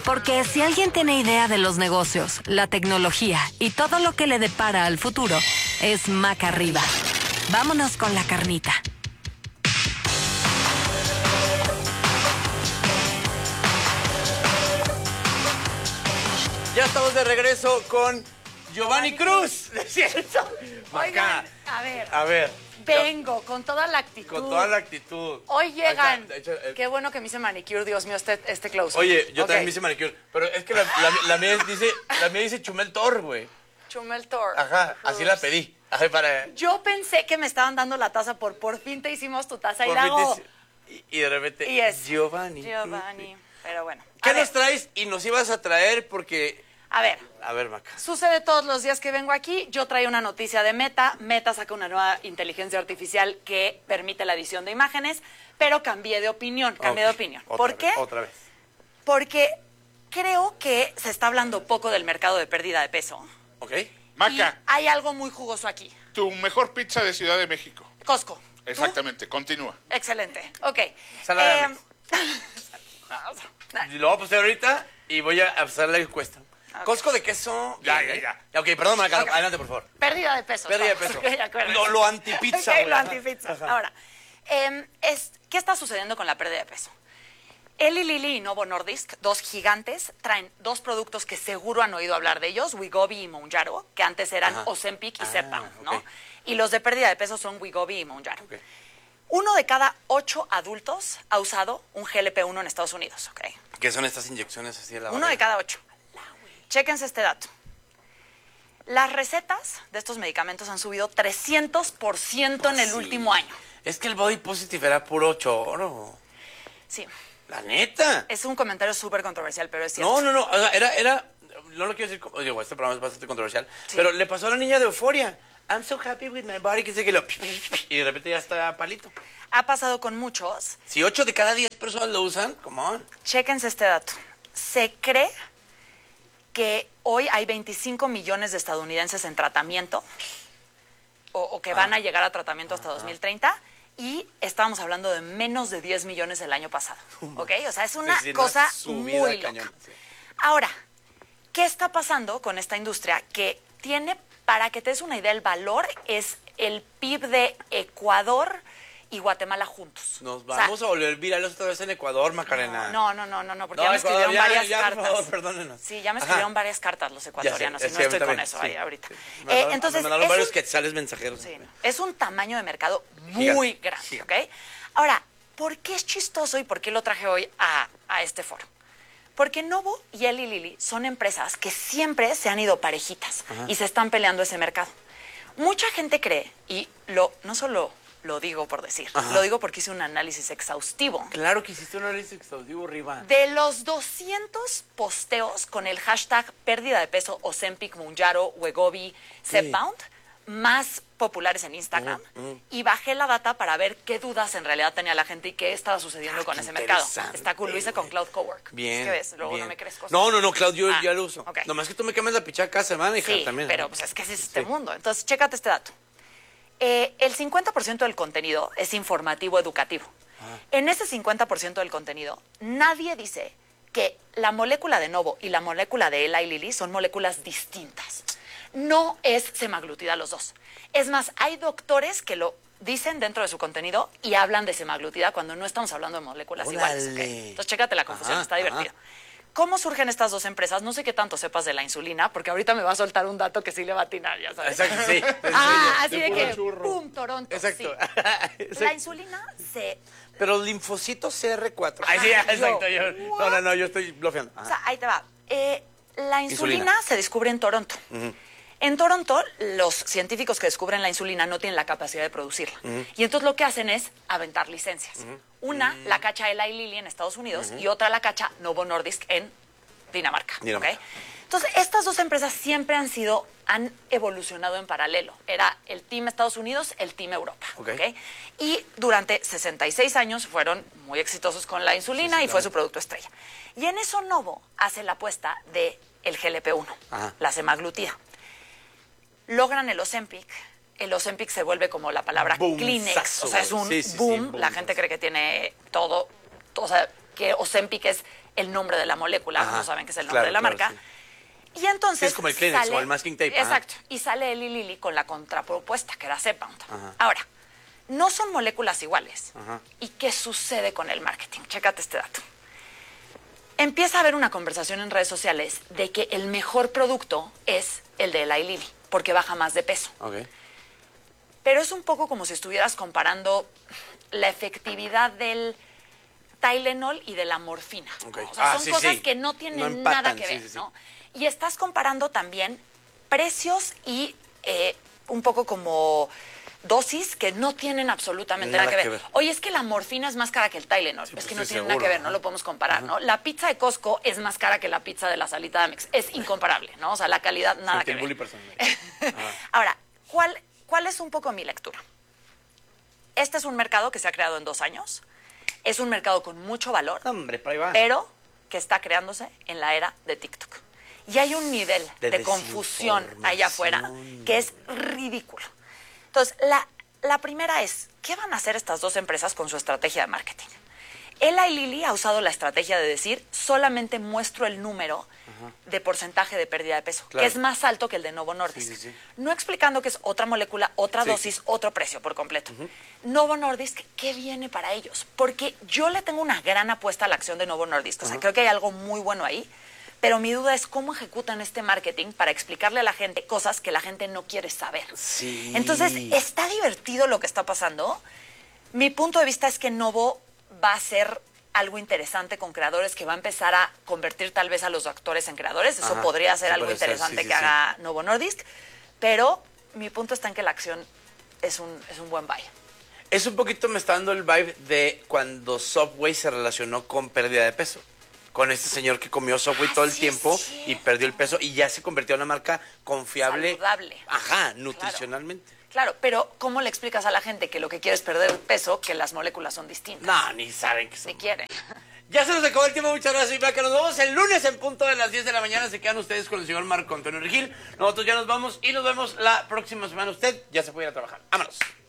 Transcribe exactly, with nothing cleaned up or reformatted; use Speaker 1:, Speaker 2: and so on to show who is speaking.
Speaker 1: Porque si alguien tiene idea de los negocios, la tecnología y todo lo que le depara al futuro, es Maca Arriba. Vámonos con la carnita.
Speaker 2: Ya estamos de regreso con Giovanni Cruz. ¿Es cierto?
Speaker 3: Oigan, a ver.
Speaker 2: A ver.
Speaker 3: Vengo con toda la actitud.
Speaker 2: Con toda la actitud.
Speaker 3: Hoy llegan.
Speaker 2: Está, hecho, eh.
Speaker 3: Qué bueno que me hice manicure, Dios mío, este, este close.
Speaker 2: Oye, yo
Speaker 3: okay.
Speaker 2: también me hice manicure. Pero es que la, la, la mía dice, la mía dice Chumel Tor, güey.
Speaker 3: Chumel Tor.
Speaker 2: Ajá, así la pedí. Ajá, para...
Speaker 3: Yo pensé que me estaban dando la taza por por fin te hicimos tu taza
Speaker 2: Por
Speaker 3: y la hago.
Speaker 2: y, y de repente,
Speaker 3: y es
Speaker 2: Giovanni.
Speaker 3: Giovanni. Pero bueno.
Speaker 2: ¿Qué
Speaker 3: a
Speaker 2: nos
Speaker 3: ver,
Speaker 2: traes y nos ibas a traer? Porque...
Speaker 3: A ver.
Speaker 2: A ver, Maca.
Speaker 3: Sucede todos los días que vengo aquí. Yo traigo una noticia de Meta. Meta saca una nueva inteligencia artificial que permite la edición de imágenes, pero cambié de opinión, cambié
Speaker 2: Okay.
Speaker 3: de opinión.
Speaker 2: Otra
Speaker 3: ¿Por
Speaker 2: vez,
Speaker 3: qué?
Speaker 2: Otra vez.
Speaker 3: Porque creo que se está hablando poco del mercado de pérdida de peso.
Speaker 2: ¿Ok?
Speaker 4: Maca,
Speaker 3: Y hay algo muy jugoso aquí.
Speaker 4: tu mejor pizza de Ciudad de México.
Speaker 3: Costco. ¿Tú?
Speaker 4: Exactamente, continúa.
Speaker 3: Excelente. Ok.
Speaker 2: Salada
Speaker 3: Eh,
Speaker 2: Lo voy a poner ahorita y voy a hacer la encuesta.
Speaker 3: Ok.
Speaker 2: Cosco de queso.
Speaker 4: Ya,
Speaker 2: Bien,
Speaker 4: ya,
Speaker 2: ¿eh? Ok, perdón, Maca.
Speaker 3: Ok.
Speaker 2: Adelante, por favor.
Speaker 3: pérdida de peso.
Speaker 2: Pérdida de
Speaker 3: vamos.
Speaker 2: peso.
Speaker 3: Ok, acuérdense.
Speaker 2: Lo, lo antipizza,
Speaker 3: Ok,
Speaker 2: güey.
Speaker 3: lo
Speaker 2: Ajá.
Speaker 3: antipizza.
Speaker 2: Ajá.
Speaker 3: Ahora, eh, es, ¿qué está sucediendo con la pérdida de peso? Eli Lilly y Novo Nordisk, dos gigantes, traen dos productos que seguro han oído hablar de ellos, Wegovy y Mounjaro, que antes eran
Speaker 2: Ajá.
Speaker 3: Ozempic y
Speaker 2: Ah,
Speaker 3: Zepbound, ¿no?
Speaker 2: ok.
Speaker 3: Y los de pérdida de peso son Wegovy y Mounjaro.
Speaker 2: Ok.
Speaker 3: Uno de cada ocho adultos ha usado un G L P uno en Estados Unidos, ¿ok?
Speaker 2: ¿Qué son estas inyecciones así de la
Speaker 3: Uno de cada ocho. Chéquense este dato. Las recetas de estos medicamentos han subido trescientos por ciento en el
Speaker 2: Sí.
Speaker 3: último año.
Speaker 2: Es que el body positive era puro choro.
Speaker 3: Sí,
Speaker 2: La neta.
Speaker 3: es un comentario súper controversial, pero es cierto.
Speaker 2: No, no, no. O sea, era, era. No lo quiero decir. como- Digo, este programa es bastante controversial.
Speaker 3: Sí.
Speaker 2: Pero le pasó a la niña de Euforia. I'm so happy with my body. Que sé que lo. Y de repente ya está palito.
Speaker 3: Ha pasado con muchos.
Speaker 2: Si ocho de cada diez personas lo usan, come on.
Speaker 3: Chéquense este dato. Se cree que hoy hay veinticinco millones de estadounidenses en tratamiento o, o que van a llegar a tratamiento hasta dos mil treinta y estábamos hablando de menos de diez millones el año pasado. ¿Ok? O sea, es una
Speaker 2: Sí, sí,
Speaker 3: cosa
Speaker 2: una subida
Speaker 3: muy loca.
Speaker 2: cañón, sí.
Speaker 3: Ahora, ¿qué está pasando con esta industria? Que tiene, para que te des una idea, el valor es el P I B de Ecuador y Guatemala juntos.
Speaker 2: Nos
Speaker 3: O sea,
Speaker 2: vamos a volver virales otra vez en Ecuador, Macarena.
Speaker 3: no, no, no, no, no, porque
Speaker 2: No,
Speaker 3: ya me
Speaker 2: Ecuador,
Speaker 3: escribieron
Speaker 2: ya,
Speaker 3: varias
Speaker 2: ya, por
Speaker 3: cartas.
Speaker 2: favor, perdónenos.
Speaker 3: Sí, ya me
Speaker 2: Ajá.
Speaker 3: escribieron varias cartas los ecuatorianos
Speaker 2: Ya
Speaker 3: y
Speaker 2: sé,
Speaker 3: no
Speaker 2: sí,
Speaker 3: estoy con
Speaker 2: también,
Speaker 3: eso
Speaker 2: sí.
Speaker 3: ahí ahorita.
Speaker 2: Sí.
Speaker 3: Eh,
Speaker 2: Me mandaron-
Speaker 3: entonces,
Speaker 2: me mandaron
Speaker 3: es
Speaker 2: varios
Speaker 3: un,
Speaker 2: quetzales mensajeros.
Speaker 3: sí, es un tamaño de mercado muy
Speaker 2: Gigante,
Speaker 3: grande,
Speaker 2: gigante.
Speaker 3: ¿ok? Ahora, ¿por qué es chistoso y por qué lo traje hoy a, a este foro? Porque Novo y Eli Lilly son empresas que siempre se han ido parejitas y se están peleando ese mercado. Mucha gente cree, y lo no solo lo digo por decir,
Speaker 2: Ajá.
Speaker 3: lo digo porque hice un análisis exhaustivo.
Speaker 2: Claro que hiciste un análisis exhaustivo, Riva.
Speaker 3: De los doscientos posteos con el hashtag pérdida de peso Ozempic, Mounjaro, Wegovy, Zepbound, más populares en Instagram, y bajé la data para ver qué dudas en realidad tenía la gente y qué estaba sucediendo
Speaker 2: Ah,
Speaker 3: con
Speaker 2: qué
Speaker 3: ese mercado.
Speaker 2: interesante,
Speaker 3: Está cool, lo hice con Cloud Cowork.
Speaker 2: Bien.
Speaker 3: Es que ves, luego
Speaker 2: bien.
Speaker 3: no me crees cosas.
Speaker 2: No, no, no, Claudio,
Speaker 3: Ah,
Speaker 2: ya lo uso.
Speaker 3: ok.
Speaker 2: Nomás que tú me cambias la pichada cada semana, hija,
Speaker 3: Sí,
Speaker 2: también.
Speaker 3: pero pues es que ese es este mundo. Entonces, chécate este dato. Eh, el cincuenta por ciento del contenido es informativo educativo.
Speaker 2: Ah.
Speaker 3: En ese cincuenta por ciento del contenido, nadie dice que la molécula de Novo y la molécula de Eli Lilly son moléculas distintas. No es semaglutida los dos. Es más, hay doctores que lo dicen dentro de su contenido y hablan de semaglutida cuando no estamos hablando de moléculas iguales. ¿ok?
Speaker 2: Órale.
Speaker 3: Entonces, chécate la confusión,
Speaker 2: Ajá,
Speaker 3: está
Speaker 2: ajá.
Speaker 3: divertido. ¿Cómo surgen estas dos empresas? No sé qué tanto sepas de la insulina, porque ahorita me va a soltar un dato que sí le va a atinar, ya sabes.
Speaker 2: Exacto, sí.
Speaker 3: Ah, así
Speaker 4: De
Speaker 3: de,
Speaker 4: puro
Speaker 3: que,
Speaker 4: churro.
Speaker 3: ¡pum!, Toronto.
Speaker 2: Exacto.
Speaker 3: sí. La
Speaker 2: Exacto.
Speaker 3: insulina se...
Speaker 2: Pero el linfocito C R cuatro. Ay, sí,
Speaker 3: Ajá,
Speaker 2: exacto.
Speaker 3: yo,
Speaker 2: Yo, no, no, no, yo estoy bloqueando.
Speaker 3: O sea, ahí te va. Eh, la insulina,
Speaker 2: Insulina.
Speaker 3: se descubre en Toronto. En Toronto, los científicos que descubren la insulina no tienen la capacidad de producirla. Y entonces lo que hacen es aventar licencias. Una, la cacha Eli Lilly en Estados Unidos y otra la cacha Novo Nordisk en Dinamarca.
Speaker 2: Dinamarca.
Speaker 3: ¿ok? Entonces, estas dos empresas siempre han sido, han evolucionado en paralelo. Era el Team Estados Unidos, el Team Europa.
Speaker 2: Ok.
Speaker 3: ¿ok? Y durante sesenta y seis años fueron muy exitosos con la insulina
Speaker 2: Sí, sí,
Speaker 3: y fue
Speaker 2: claro.
Speaker 3: su producto estrella. Y en eso Novo hace la apuesta de el G L P uno,
Speaker 2: Ajá.
Speaker 3: la semaglutida. Logran el Ozempic. El Ozempic se vuelve como la palabra
Speaker 2: Boomzazo,
Speaker 3: Kleenex. O sea, es un
Speaker 2: sí, sí, sí,
Speaker 3: boom. La
Speaker 2: boomzazo.
Speaker 3: gente cree que tiene todo, o sea, que Ozempic es el nombre de la molécula,
Speaker 2: Ajá,
Speaker 3: no saben que es el nombre
Speaker 2: claro,
Speaker 3: de la
Speaker 2: claro,
Speaker 3: marca.
Speaker 2: sí.
Speaker 3: Y entonces
Speaker 2: Es como el Kleenex
Speaker 3: sale-
Speaker 2: o el masking tape, ajá.
Speaker 3: Exacto. Y sale Eli Lilly con la contrapropuesta, que era Zepbound.
Speaker 2: Ajá.
Speaker 3: Ahora, no son moléculas iguales.
Speaker 2: Ajá.
Speaker 3: ¿Y qué sucede con el marketing? Chécate este dato. Empieza a haber una conversación en redes sociales de que el mejor producto es el de Eli Lilly, porque baja más de peso.
Speaker 2: Ok.
Speaker 3: Pero es un poco como si estuvieras comparando la efectividad del Tylenol y de la morfina. ¿no?
Speaker 2: Ok.
Speaker 3: O sea,
Speaker 2: Ah,
Speaker 3: son
Speaker 2: sí,
Speaker 3: cosas
Speaker 2: sí.
Speaker 3: que no tienen
Speaker 2: No empatan,
Speaker 3: nada que
Speaker 2: sí,
Speaker 3: ver,
Speaker 2: sí, sí.
Speaker 3: ¿no? Y estás comparando también precios y eh, un poco como dosis que no tienen absolutamente nada,
Speaker 2: Nada
Speaker 3: que,
Speaker 2: que
Speaker 3: ver.
Speaker 2: ver.
Speaker 3: Oye, es que la morfina es más cara que el Tylenol.
Speaker 2: Sí,
Speaker 3: es
Speaker 2: pues
Speaker 3: que no
Speaker 2: sí,
Speaker 3: tiene nada
Speaker 2: seguro,
Speaker 3: que ver,
Speaker 2: ¿no?
Speaker 3: no lo podemos comparar, ¿no? La pizza de Costco es más cara que la pizza de la salita de Amex. Es incomparable, ¿no? O sea, la calidad nada
Speaker 2: Sentí
Speaker 3: que
Speaker 2: el
Speaker 3: ver.
Speaker 2: bully personal.
Speaker 3: Ahora, ¿cuál, ¿cuál es un poco mi lectura? Este es un mercado que se ha creado en dos años. Es un mercado con mucho valor,
Speaker 2: Hombre, para ahí va.
Speaker 3: pero que está creándose en la era de TikTok. Y hay un nivel
Speaker 2: De
Speaker 3: de, confusión allá afuera que es ridículo. Entonces, la, la primera es, ¿qué van a hacer estas dos empresas con su estrategia de marketing? Eli Lilly ha usado la estrategia de decir, solamente muestro el número de porcentaje de pérdida de peso,
Speaker 2: Claro.
Speaker 3: que es más alto que el de Novo Nordisk.
Speaker 2: Sí, sí, sí.
Speaker 3: No explicando que es otra molécula, otra
Speaker 2: Sí.
Speaker 3: dosis, otro precio por completo. Novo Nordisk, ¿qué viene para ellos? Porque yo le tengo una gran apuesta a la acción de Novo Nordisk. O sea, creo que hay algo muy bueno ahí. Pero mi duda es cómo ejecutan este marketing para explicarle a la gente cosas que la gente no quiere saber.
Speaker 2: Sí.
Speaker 3: Entonces, está divertido lo que está pasando. Mi punto de vista es que Novo va a ser algo interesante con creadores, que va a empezar a convertir tal vez a los actores en creadores. Eso
Speaker 2: Ajá,
Speaker 3: podría ser
Speaker 2: sí
Speaker 3: algo
Speaker 2: puede ser,
Speaker 3: interesante
Speaker 2: sí, sí,
Speaker 3: que
Speaker 2: sí.
Speaker 3: haga Novo Nordisk. Pero mi punto está en que la acción es un, es un buen buy.
Speaker 2: Es un poquito, me está dando el vibe de cuando Subway se relacionó con pérdida de peso. Con este señor que comió Subway
Speaker 3: Ah,
Speaker 2: todo el
Speaker 3: sí es
Speaker 2: tiempo y
Speaker 3: cierto.
Speaker 2: perdió el peso y ya se convirtió en una marca confiable.
Speaker 3: Saludable.
Speaker 2: Ajá, nutricionalmente.
Speaker 3: Claro, pero ¿cómo le explicas a la gente que lo que quiere es perder peso, que las moléculas son distintas?
Speaker 2: No, ni saben que son.
Speaker 3: Si quieren.
Speaker 2: Ya se nos acabó el tiempo, muchas gracias, Ibaka. Nos vemos el lunes en punto de las diez de la mañana. Se quedan ustedes con el señor Marco Antonio Regil. Nosotros ya nos vamos y nos vemos la próxima semana. Usted ya se puede ir a trabajar. Vámonos.